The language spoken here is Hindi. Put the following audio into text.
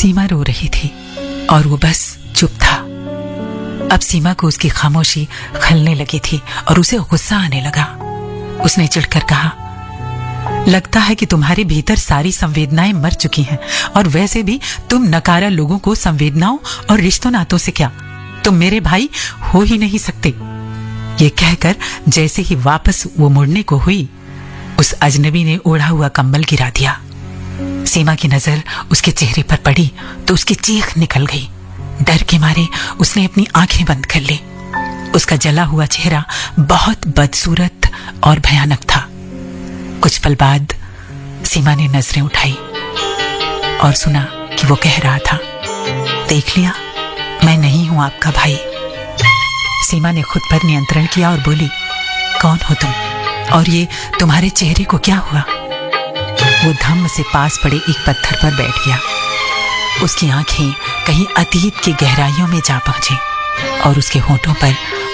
सीमा रो रही थी और वो बस चुप था। अब सीमा को उसकी खामोशी खलने लगी थी और उसे गुस्सा आने लगा। उसने चिढ़कर कहा, लगता है कि तुम्हारे भीतर सारी संवेदनाएं मर चुकी हैं, और वैसे भी तुम नकारा लोगों को संवेदनाओं और रिश्तों नातों से क्या, तुम मेरे भाई हो ही नहीं सकते। ये कहकर जैसे ही वापस वो मुड़ने को हुई, उस अजनबी ने ओढ़ा हुआ कंबल गिरा दिया। सीमा की नजर उसके चेहरे पर पड़ी तो उसकी चीख निकल गई। डर के मारे उसने अपनी आंखें बंद कर ली। उसका जला हुआ चेहरा बहुत बदसूरत और भयानक था। कुछ पल बाद सीमा ने नजरें उठाई और सुना कि वो कह रहा था, देख लिया, मैं नहीं हूं आपका भाई। सीमा ने खुद पर नियंत्रण किया और बोली, कौन हो तुम, और ये तुम्हारे चेहरे को क्या हुआ? वो धम्म से पास पड़े एक पत्थर पर बैठ गया। उसकी आंखें कहीं अतीत की गहराइयों में जा पहुंची और उसके होठों पर